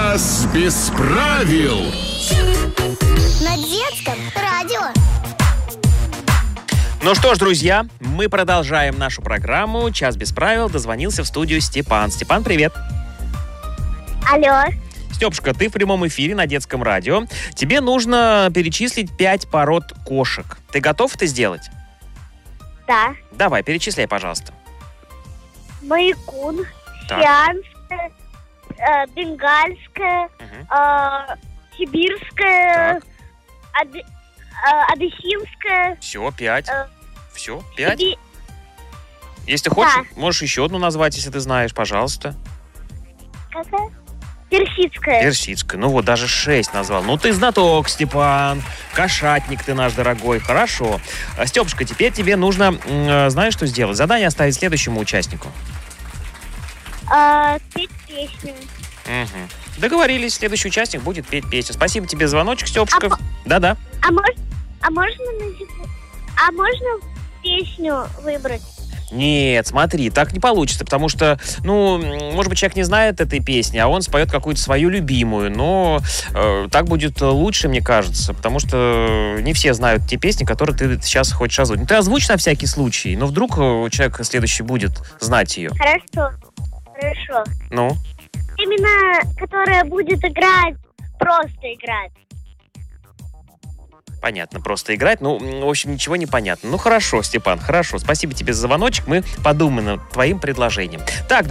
Час без правил. На детском радио. Ну что ж, друзья, мы продолжаем нашу программу «Час без правил». Дозвонился в студию Степан. Степан, привет. Алло. Степушка, ты в прямом эфире на детском радио. Тебе нужно перечислить 5 пород кошек. Ты готов это сделать? Да. Давай, перечисляй, пожалуйста. Маякун, Так. сиамская, бенгальская, сибирская, одессимская. Все, 5. Э, Все, 5? Сиби- Если хочешь, можешь еще одну назвать, если ты знаешь, пожалуйста. Какая? Персидская. Персидская. Ну вот, даже 6 назвал. Ну ты знаток, Степан. Кошатник ты наш дорогой. Хорошо. Степушка, теперь тебе нужно, знаешь, что сделать? Задание оставить следующему участнику. Петь песню. Угу. Договорились, следующий участник будет петь песню. Спасибо тебе за звоночек, Степушка. Да-да. А можно песню выбрать? Нет, смотри, так не получится, потому что, может быть, человек не знает этой песни, а он споет какую-то свою любимую, но так будет лучше, мне кажется, потому что не все знают те песни, которые ты сейчас хочешь озвучить. Ты озвучь на всякий случай, но вдруг человек следующий будет знать ее. Хорошо. Ну? Именно, которая будет играть, просто играть. Понятно, просто играть. В общем, ничего не понятно. Ну, хорошо, Степан, хорошо. Спасибо тебе за звоночек. Мы подумаем над твоим предложением. Так,